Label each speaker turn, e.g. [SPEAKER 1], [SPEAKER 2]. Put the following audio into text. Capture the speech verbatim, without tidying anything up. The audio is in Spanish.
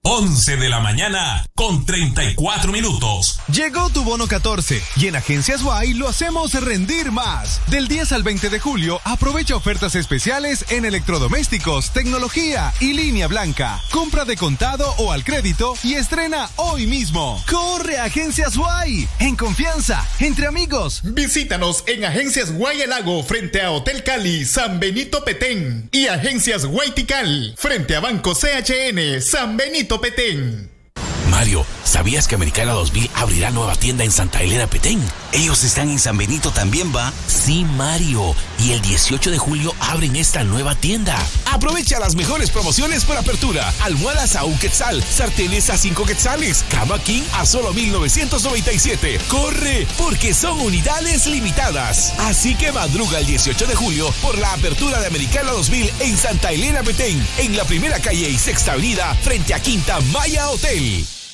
[SPEAKER 1] once de la mañana con treinta y cuatro minutos.
[SPEAKER 2] Llegó tu bono catorce y en Agencias Guay lo hacemos rendir más. Del diez al veinte de julio, aprovecha ofertas especiales en electrodomésticos, tecnología y línea blanca. Compra de contado o al crédito y estrena hoy mismo. ¡Corre a Agencias Guay! En confianza, entre amigos.
[SPEAKER 3] Visítanos en Agencias Guay El Lago frente a Hotel Cali, San Benito Petén, y Agencias Guay Tikal frente a Banco C H N, San Benito Petén.
[SPEAKER 4] Mario, ¿sabías que Americana dos mil abrirá nueva tienda en Santa Elena Petén?
[SPEAKER 5] ¿Ellos están en San Benito también, va?
[SPEAKER 4] Sí, Mario. Y el dieciocho de julio abren esta nueva tienda. Aprovecha las mejores promociones por apertura. Almohadas a un quetzal, sartenes a cinco quetzales, cama king a solo mil novecientos noventa y siete. ¡Corre! Porque son unidades limitadas. Así que madruga el dieciocho de julio por la apertura de Americana dos mil en Santa Elena Petén, en la primera calle y sexta avenida frente a Quinta Maya Hotel.